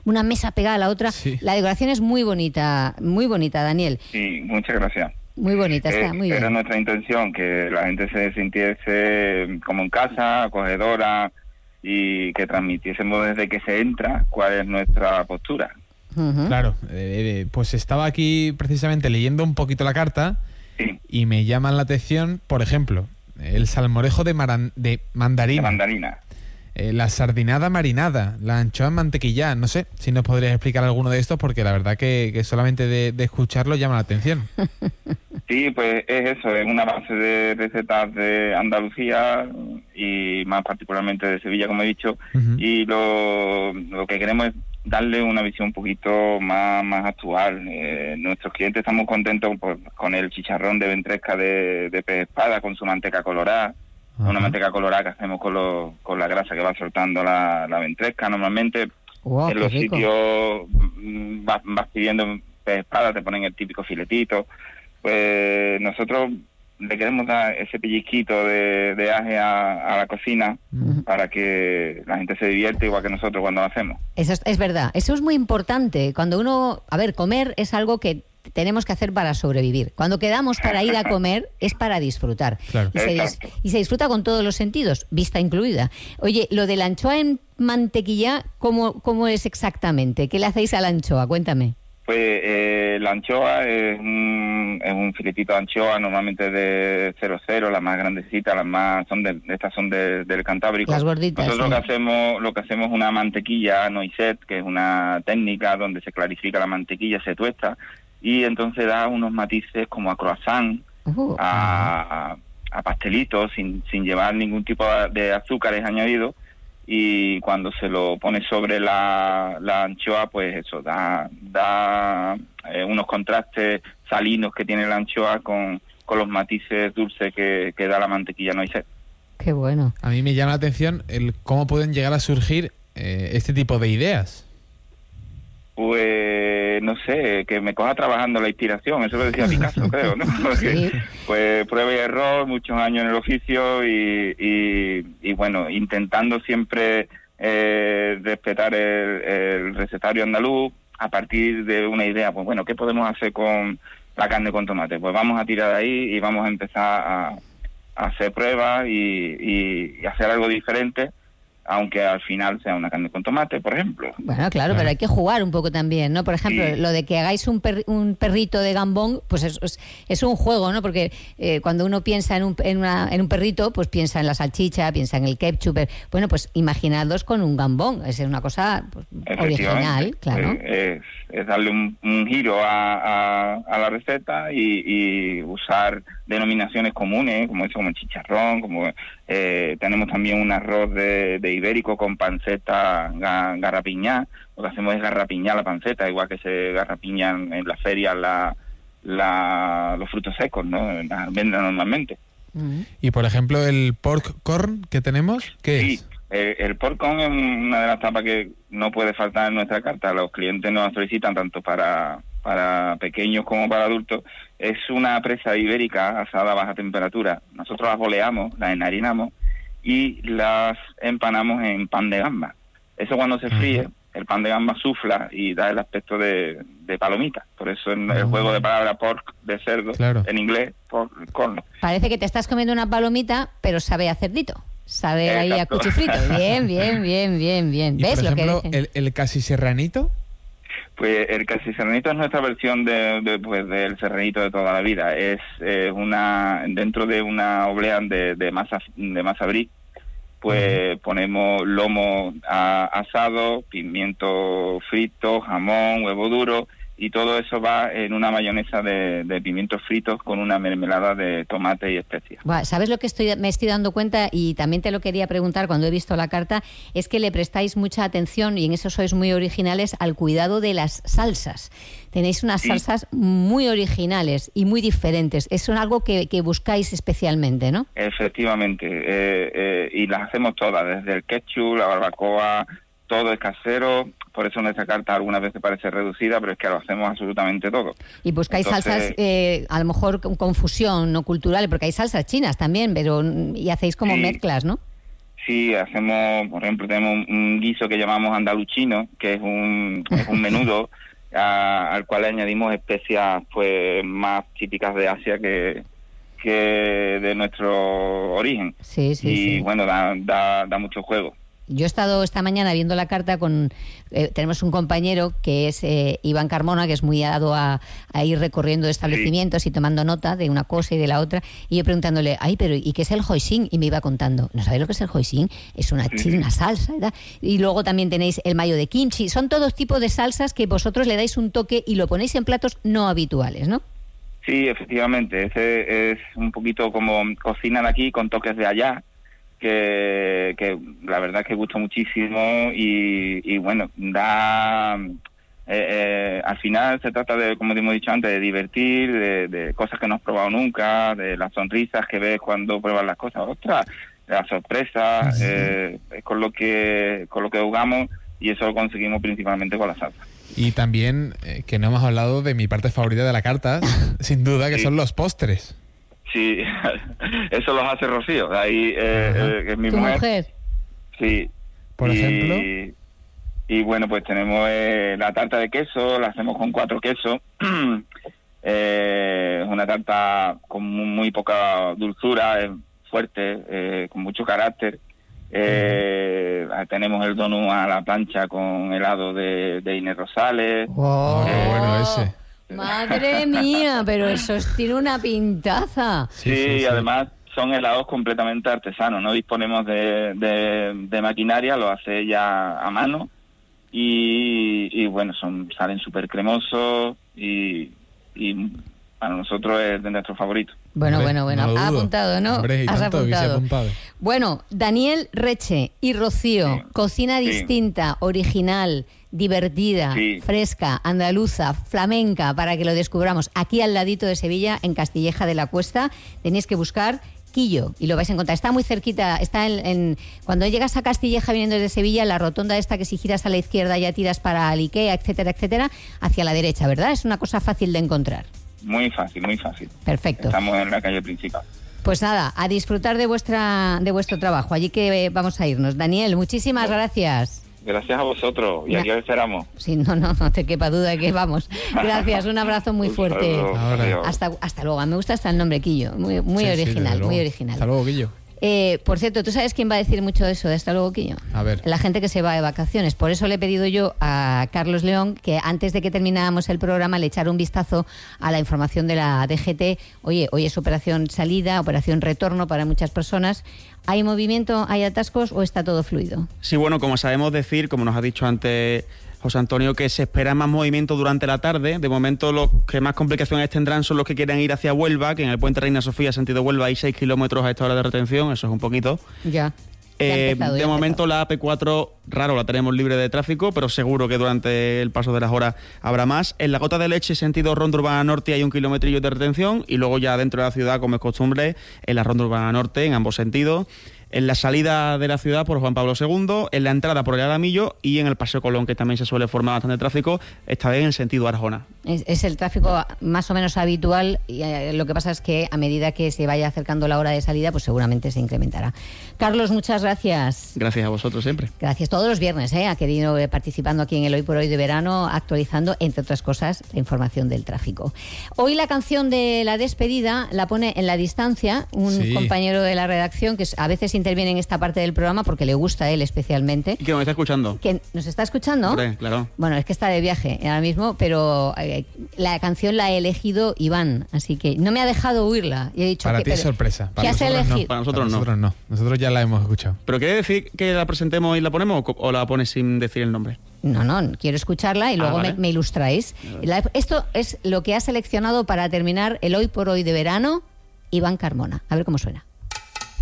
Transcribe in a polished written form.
una mesa pegada a la otra. Sí. La decoración es muy bonita, Daniel. Sí, muchas gracias. Muy bonita, está muy bien. Era nuestra intención, que la gente se sintiese como en casa, acogedora, y que transmitiésemos desde que se entra cuál es nuestra postura. Uh-huh. Claro, pues estaba aquí precisamente leyendo un poquito la carta, Sí, y me llaman la atención, por ejemplo, el salmorejo de mandarina. de mandarina. La sardinada marinada, la anchoa en mantequilla. No sé si nos podrías explicar alguno de estos, porque la verdad que solamente de escucharlo llama la atención. Sí, pues es eso, es una base de recetas de Andalucía y más particularmente de Sevilla, como he dicho, Uh-huh. y lo que queremos es darle una visión un poquito más actual. Nuestros clientes están muy contentos con el chicharrón de ventresca de pez espada, con su manteca colorada. Ajá. Una manteca colorada que hacemos con la grasa que va soltando la ventresca. Normalmente Wow, en qué los rico. sitios vas pidiendo pez espada, te ponen el típico filetito. Pues nosotros le queremos dar ese pellizquito de aje a la cocina para que la gente se divierta igual que nosotros cuando lo hacemos. Eso es verdad, eso es muy importante. Cuando uno, comer es algo que tenemos que hacer para sobrevivir. Cuando quedamos para ir a comer es para disfrutar. Claro. Exacto. Y se disfruta con todos los sentidos, vista incluida. Oye, lo de la anchoa en mantequilla, ¿cómo es exactamente? ¿Qué le hacéis a la anchoa? Cuéntame. Pues la anchoa es un filetito de anchoa, normalmente de 00, las más grandecitas, estas son del Cantábrico. Las gorditas. Nosotros Sí. lo que hacemos es una mantequilla noisette, que es una técnica donde se clarifica la mantequilla, se tuesta, y entonces da unos matices como a croissant, a pastelitos, sin llevar ningún tipo de azúcares añadidos. Y cuando se lo pone sobre la anchoa, pues eso, da unos contrastes salinos que tiene la anchoa con los matices dulces que da la mantequilla noisette. Qué bueno. A mí me llama la atención el cómo pueden llegar a surgir este tipo de ideas. Pues no sé, que me coja trabajando la inspiración, eso lo decía Picasso, creo, ¿no? Sí. Pues prueba y error, muchos años en el oficio y bueno, intentando siempre respetar el recetario andaluz a partir de una idea. Pues bueno, ¿qué podemos hacer con la carne con tomate? Pues vamos a tirar de ahí y vamos a empezar a hacer pruebas y hacer algo diferente, aunque al final sea una carne con tomate, por ejemplo. Bueno, claro, pero hay que jugar un poco también, ¿no? Por ejemplo, Sí. lo de que hagáis un perrito de gambón, pues es un juego, ¿no? Porque cuando uno piensa en un perrito, pues piensa en la salchicha, piensa en el ketchup. Bueno, pues imaginados con un gambón. Es una cosa pues, original, claro. Es darle un giro a la receta y usar denominaciones comunes, como eso, como el chicharrón, como tenemos también un arroz de ibérico con panceta garrapiñá. Lo que hacemos es garrapiñar la panceta, igual que se garrapiñan en las ferias los frutos secos, ¿no? Las venden normalmente. Y por ejemplo, el pork corn que tenemos, ¿qué Sí, es? el pork corn es una de las tapas que no puede faltar en nuestra carta. Los clientes nos solicitan tanto para pequeños como para adultos. Es una presa ibérica asada a baja temperatura. Nosotros las boleamos, las enharinamos y las empanamos en pan de gamba. Eso cuando se fríe, el pan de gamba sufla y da el aspecto de palomita. Por eso el juego de palabras pork, de cerdo, Claro. en inglés, pork corn. Parece que te estás comiendo una palomita, pero sabe a cerdito. Sabe ahí a Exacto. cuchifrito. Bien. Y ¿Ves por lo que ejemplo, dicen? el casi serranito. Pues el casi serranito es nuestra versión del serranito de toda la vida. Es dentro de una oblea de masa brie, pues ponemos lomo asado, pimiento frito, jamón, huevo duro, y todo eso va en una mayonesa de pimientos fritos con una mermelada de tomate y especias. Buah, ¿sabes lo que me estoy dando cuenta? Y también te lo quería preguntar cuando he visto la carta, es que le prestáis mucha atención, y en eso sois muy originales, al cuidado de las salsas. Tenéis unas salsas muy originales y muy diferentes. Es algo que buscáis especialmente, ¿no? Efectivamente, y las hacemos todas, desde el ketchup, la barbacoa, todo es casero. Por eso nuestra carta algunas veces parece reducida, pero es que lo hacemos absolutamente todo. Y buscáis salsas, a lo mejor con fusión no cultural, porque hay salsas chinas también, pero y hacéis como mezclas, ¿no? sí, hacemos, por ejemplo, tenemos un guiso que llamamos andaluchino, que es un menudo al cual añadimos especias pues más típicas de Asia que de nuestro origen. Sí, y bueno, da mucho juego. Yo he estado esta mañana viendo la carta con... tenemos un compañero que es Iván Carmona, que es muy dado a ir recorriendo establecimientos y tomando nota de una cosa y de la otra, y yo preguntándole, pero ¿y qué es el hoisin? Y me iba contando, ¿no sabéis lo que es el hoisin? Es una salsa, ¿verdad? Y luego también tenéis el mayo de kimchi. Son todos tipos de salsas que vosotros le dais un toque y lo ponéis en platos no habituales, ¿no? Sí, efectivamente. Ese es un poquito como cocinan aquí con toques de allá, que la verdad es que gusta muchísimo y bueno, al final se trata de, como hemos dicho antes, de divertir, de cosas que no has probado nunca, de las sonrisas que ves cuando pruebas las cosas, ostras, de las sorpresas, es con lo que jugamos, y eso lo conseguimos principalmente con la salsa. Y también, que no hemos hablado de mi parte favorita de la carta, sin duda, que son los postres. Sí, eso los hace Rocío, ahí que es mi mujer. Sí. Por ejemplo. Y bueno, pues tenemos la tarta de queso, la hacemos con 4 quesos. Es una tarta con muy poca dulzura, es fuerte, con mucho carácter. Tenemos el donut a la plancha con helado de Inés Rosales. ¡Oh, qué bueno ese! Madre mía, pero eso tiene una pintaza. Sí, además son helados completamente artesanos, no disponemos de maquinaria, lo hace ella a mano y bueno, salen súper cremosos y para nosotros es de nuestros favoritos. Bueno, no has apuntado, ¿no? Hombre, has tanto, apuntado. Bueno, Daniel Reche y Rocío, cocina distinta, original, divertida, fresca, andaluza, flamenca, para que lo descubramos. Aquí al ladito de Sevilla, en Castilleja de la Cuesta, tenéis que buscar Quillo y lo vais a encontrar. Está muy cerquita, está cuando llegas a Castilleja viniendo desde Sevilla, la rotonda esta que si giras a la izquierda ya tiras para el Ikea, etcétera, etcétera, hacia la derecha, ¿verdad? Es una cosa fácil de encontrar. Muy fácil, muy fácil. Perfecto. Estamos en la calle principal. Pues nada, a disfrutar de vuestro trabajo. Allí que vamos a irnos. Daniel, muchísimas gracias. Gracias a vosotros y aquí os esperamos. Sí, no te quepa duda de que vamos. Gracias, un abrazo muy fuerte. Hasta luego. Me gusta hasta el nombre Quillo, muy original, muy original. Hasta luego, Quillo. Por cierto, ¿tú sabes quién va a decir mucho de eso de hasta luego, Quillo? A ver. La gente que se va de vacaciones. Por eso le he pedido yo a Carlos León que antes de que termináramos el programa le echara un vistazo a la información de la DGT. Oye, hoy es operación salida, operación retorno para muchas personas. ¿Hay movimiento, hay atascos o está todo fluido? Sí, bueno, como sabemos decir, como nos ha dicho antes José Antonio, que se espera más movimiento durante la tarde. De momento los que más complicaciones tendrán son los que quieran ir hacia Huelva, que en el puente Reina Sofía, sentido Huelva, hay 6 kilómetros a esta hora de retención, eso es un poquito. Ya. De momento la AP4, raro, la tenemos libre de tráfico, pero seguro que durante el paso de las horas habrá más. En la Gota de Leche, sentido Ronda Urbana Norte, hay 1 kilómetrillo de retención, y luego ya dentro de la ciudad, como es costumbre, en la Ronda Urbana Norte, en ambos sentidos. En la salida de la ciudad por Juan Pablo II, en la entrada por el Alamillo y en el Paseo Colón, que también se suele formar bastante tráfico, esta vez en el sentido Arjona. Es el tráfico más o menos habitual, y lo que pasa es que a medida que se vaya acercando la hora de salida, pues seguramente se incrementará. Carlos, muchas gracias. Gracias a vosotros siempre. Gracias. Todos los viernes, ha querido participando aquí en el Hoy por Hoy de verano, actualizando, entre otras cosas, la información del tráfico. Hoy la canción de la despedida la pone En la distancia un compañero de la redacción que a veces interviene en esta parte del programa porque le gusta a él especialmente. ¿Y que nos está escuchando? ¿Que nos está escuchando? Hombre, claro. Bueno, es que está de viaje ahora mismo, pero la canción la ha elegido Iván, así que no me ha dejado oírla. Y he dicho para ti es sorpresa. ¿Qué has elegido? No, para nosotros no. Nosotros ya la hemos escuchado. ¿Pero quiere decir que la presentemos y la ponemos o la pones sin decir el nombre? No, quiero escucharla y luego vale. me ilustráis. Esto es lo que ha seleccionado para terminar el Hoy por Hoy de verano Iván Carmona. A ver cómo suena.